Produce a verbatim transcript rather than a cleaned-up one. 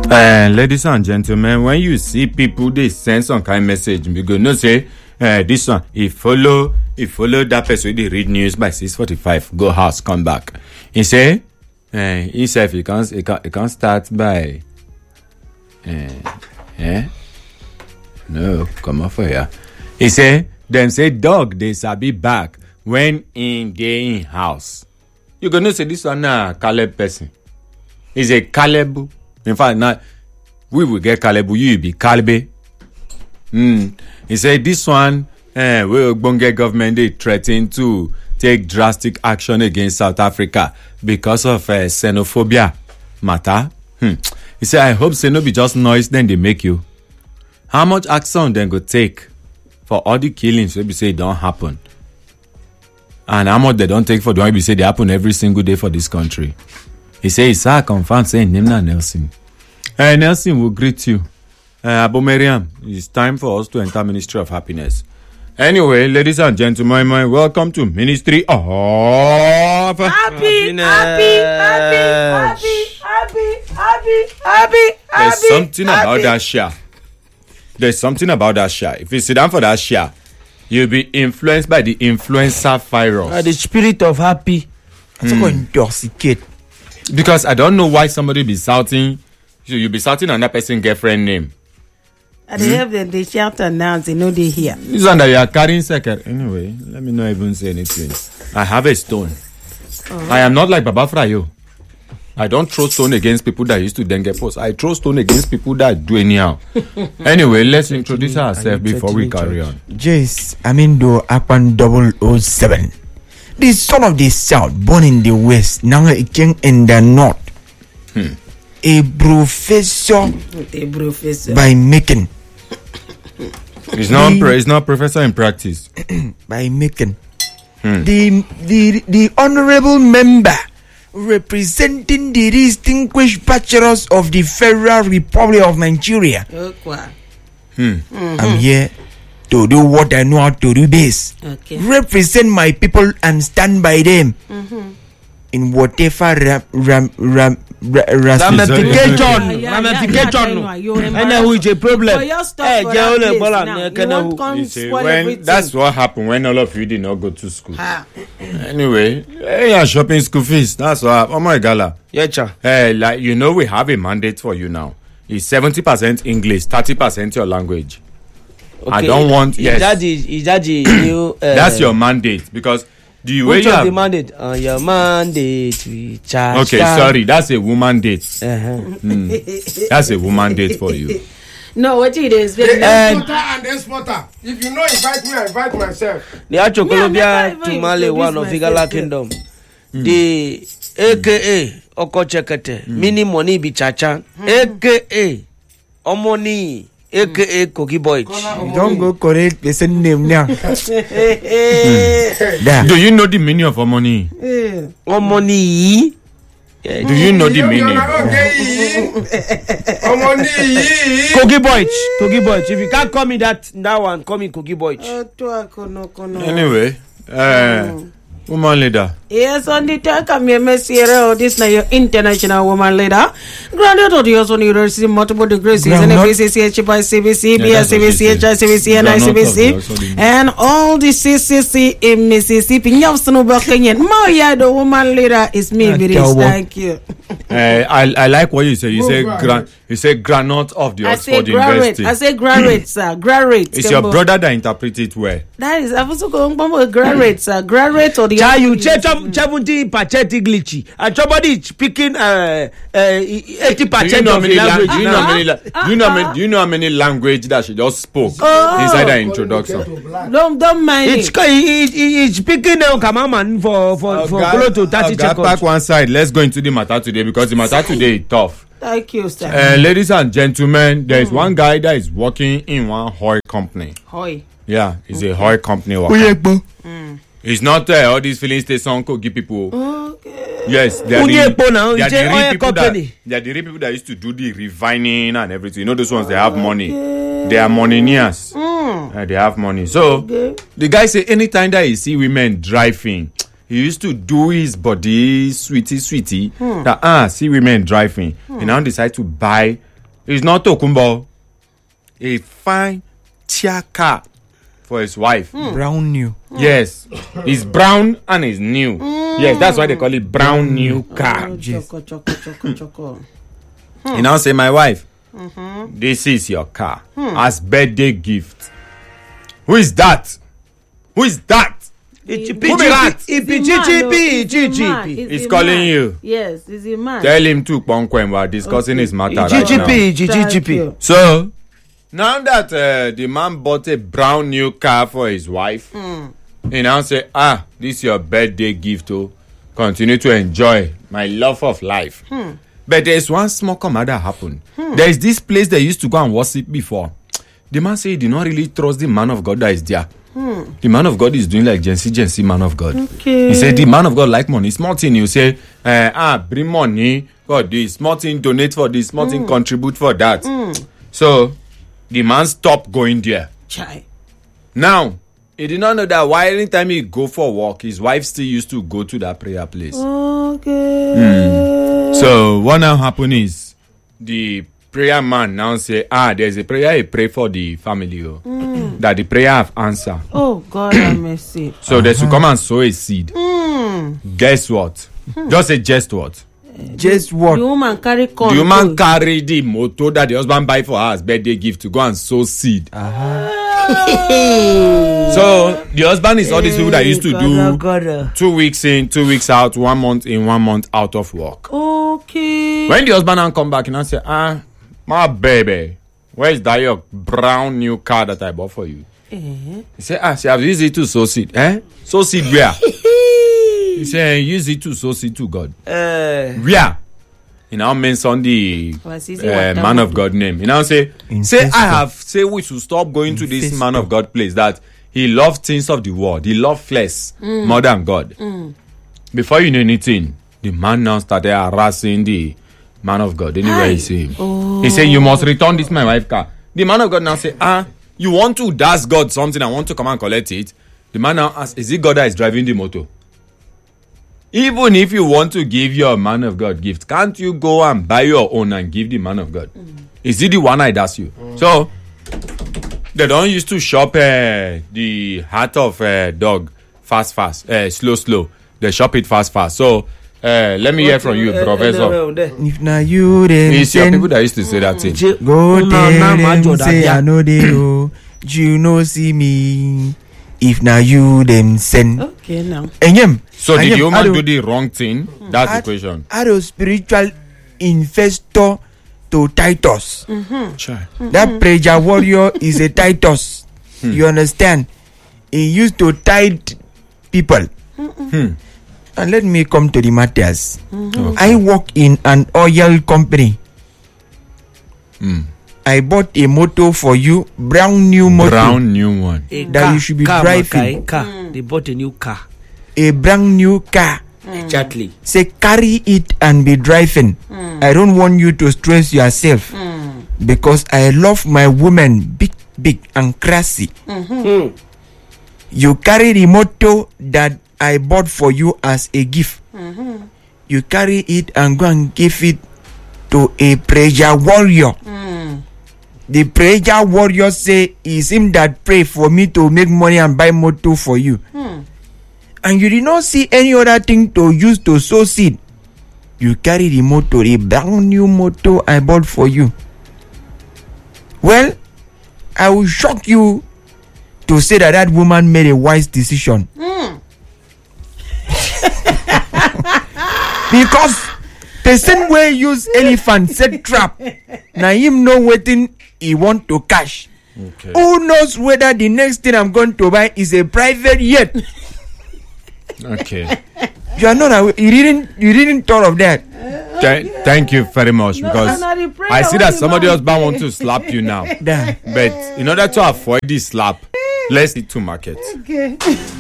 Uh, ladies and gentlemen, when you see people, they send some kind of message. You go, no, say, uh, this one, if follow, if follow that person, they read news by six forty-five, go house, come back. He say, uh, himself, he can't, he can't, he can't start by, uh, eh? No, come on for here. He say, them say, dog, they sabi back when in day in house. You go, no, say, this one, nah, Caleb person. He's a Caleb. In fact, now we will get Caleb. You will be Caleb. Mm. He said this one, eh, we Bonge government they threaten to take drastic action against South Africa because of uh, xenophobia matter. Hmm. He said, I hope say no be just noise, then they make you. How much action then go take for all the killings we say don't happen? And how much they don't take for the one we say they happen every single day for this country? He says, sir, confirm saying Nimna Nelson. Uh, Nelson will greet you. Uh, Abu Mariam, it's time for us to enter Ministry of Happiness. Anyway, ladies and gentlemen, welcome to Ministry of Happy, Happiness. Happy, happy, happy, happy, happy, happy. There's something happy. about that share. There's something about that share. If you sit down for that share, you'll be influenced by the influencer virus. Uh, the spirit of happy. That's mm. going to intoxicate. Because I don't know why somebody be shouting. So you be shouting on that person's girlfriend name. And they hmm? have them, they shout and dance, they know they hear. This one that you are carrying second. Anyway, let me not even say anything. I have a stone. Uh-huh. I am not like Baba Frayo. I don't throw stone against people that used to then get post. I throw stone against people that do anyhow. Anyway, let's introduce ourselves before we carry on. Jace, Amindo Akpan double oh seven. The son of the south, born in the west, now a king in the north. Hmm. A professor, a professor by making. He's not, the, he's not professor in practice. By making. Hmm. The, the, the honorable member representing the distinguished bachelors of the Federal Republic of Nigeria. Okay. Hmm. Mm-hmm. I'm here to do what I know how to do best. Okay. Represent my people and stand by them. Mm-hmm. In whatever ram, ram, ram, ramification, ramification, and then which a problem. Hey, when that's what happened when all of you did not go to school. Anyway, hey, you're shopping school fees. That's what. Oh my God, yeah, cha. Hey, like you know, we have a mandate for you now. It's seventy percent English, thirty percent your language. Okay. I don't want. Yes, is that the, is that the new? Uh, that's your mandate because. The way Which you of have... the mandate? Uh, your mandate. We charge. Okay, sorry. That's a woman date. Uh-huh. Mm. That's a woman date for you. No, what it is. The exporter and the exporter. If you know, invite me, I invite myself. The actual Colombia to Mali, one of Igala Kingdom. Mm. The A K A Okochekete. Mm. Mini money be chacha. Mm. A K A Omoni. A K A Cookie Boy. You don't go correct the same name now. mm. Do you know the meaning of money? Yeah. Money. Yeah. Do you know the meaning? Cookie Boy. Cookie Boy. If you can't call me that, that one, call me Cookie Boy. Anyway, uh, woman leader. Yes, on the talk, I'm your messier. This now your international woman leader. Graduate of the Oswald University, multiple degrees in B C C H by C B C, B S C B C, H I C B C, and I C B C, and all the C C C in Mississippi. Moya, the woman leader is me. Thank you. uh, I I like what you say. You say gran, you say granite of the I Oxford say graduate. University. I say graduate, sir. Graduate. It's your brother that interprets it well. That is. I've also gone with graduate, sir. Graduate or the. Child, you check seventy pathetic glitchy and somebody is speaking uh, uh, eighty percent of the language. Do you know how many? Do you know how many? Do you know how many language that she just spoke oh. inside the introduction? Don't don't mind it's, it. It's it's speaking now, come on, for for for close to thirty seconds. Back one side. Let's go into the matter today because the matter today is tough. Thank you, sir. Uh, ladies and gentlemen, there is mm. one guy that is working in one Hoi company. Hoi. Yeah, it's okay. a Hoi company worker. Mm. It's not uh, all these filling stations could give people. Okay. Yes, they are, the, now, they, are the real people that, they are the real people that used to do the refining and everything. You know those ones, they have money. Okay. They are moneyneurs. Mm. Uh, they have money. So, okay. The guy say anytime that he see women driving, he used to do his body sweetie, sweetie. Hmm. That, ah, see women driving. Hmm. He now decide to buy It's not Tokumbo. A fine chia car for his wife. Brown new. Yes. It's brown and it's new. Yes, that's why they call it brown new car. Oh, choco, choco, choco, choco. You now say, my wife, this is your car as birthday gift. Who is that? Who is that? It's Who be that? He's calling you. Yes, is a man. Tell him to Kponkwen, we are discussing his matter right G G now. P, G G P. So, now that uh, the man bought a brown new car for his wife, he now say, ah, this is your birthday gift, oh. Continue to enjoy my love of life. But there's one small comment that happened. There is this place they used to go and worship before. The man said he did not really trust the man of God that is there. The man of God is doing like Jency Jency man of God. Okay. He said the man of God like money. Small thing, you say, uh, ah, bring money, God this. Small thing, donate for this. Small thing, contribute for that. So, the man stopped going there. Chai. Now, he did not know that while anytime he go for a walk, his wife still used to go to that prayer place. Okay. So, what now happen is, the prayer man now say, ah, there's a prayer he pray for the family. Oh, that the prayer have answer. Oh, God have mercy. So, they should come and sow a seed. Guess what? Just say just what? Just what? The woman carry corn. The woman carry the motor that the husband buy for her as birthday gift to go and sow seed. So the husband is all these people that used to do two weeks in, two weeks out, one month in, one month out of work. Okay. When the husband now come back and I say, ah, my baby, where is that your brown new car that I bought for you? He say, ah, she have used it to sow seed. Eh? Sow seed where? He say, use it to sow seed to God. Uh, Where? He now mention the Was he uh, say what man that of God name. He now say, say Infestor. I have say we should stop going to this Infestor. man of God place that he loved things of the world. He loved flesh more than God. Before you know anything, the man now started harassing the man of God. Anywhere he see him, he say, you must return this my wife car. The man of God now say, ah, you want to ask God something? I want to come and collect it. The man now ask, is it God that is driving the motor? Even if you want to give your man of God gift, can't you go and buy your own and give the man of God? Mm. Is it the one I ask you? Mm. So, they don't used to shop uh, the heart of uh, dog fast, fast, uh, slow, slow. They shop it fast, fast. So, uh, let me hear from you, Professor. If now you then It's your people that used to say that thing. go tell them say I know they know you know see me. If now you them send. Okay, now. Enyem. So, did Enyem, the woman ado- do the wrong thing? That's the Ad- question. ado spiritual investor to Titus. Chai. That prayer warrior is a Titus. You understand? He used to tide people. And let me come to the matters. I work in an oil company. I bought a motor for you, brown new motor. Brown new one. a That car, you should be car, driving. Makai, car. They bought a new car. A brand new car. Exactly. Say carry it and be driving. I don't want you to stress yourself because I love my woman big, big and classy. Mm. You carry the motor that I bought for you as a gift. You carry it and go and give it to a prayer warrior. The prayer warrior say it's him that pray for me to make money and buy motor for you. And you did not see any other thing to use to sow seed. You carry the motor, a brand new motor I bought for you. Well, I will shock you to say that that woman made a wise decision. Because the same way use elephant set trap, now him know waiting he want to cash. Okay. Who knows whether the next thing I'm going to buy is a private jet? Okay. You are not aware. You didn't. You didn't thought of that. Th- thank you very much No, because no, no, the prayer I see that only somebody man. else bound want to slap you now. Damn. But in order to avoid this slap, let's eat to market. Okay.